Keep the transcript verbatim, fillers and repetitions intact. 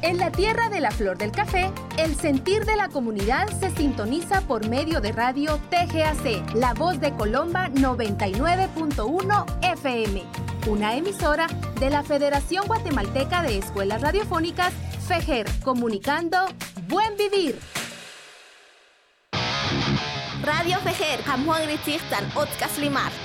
En la tierra de la flor del café, el sentir de la comunidad se sintoniza por medio de radio T G A C, La Voz de Colomba noventa y nueve punto uno F M, una emisora de la Federación Guatemalteca de Escuelas Radiofónicas, FEGER, comunicando Buen Vivir. Radio FEGER, Hamhuan Gritistan, Otkas Limar.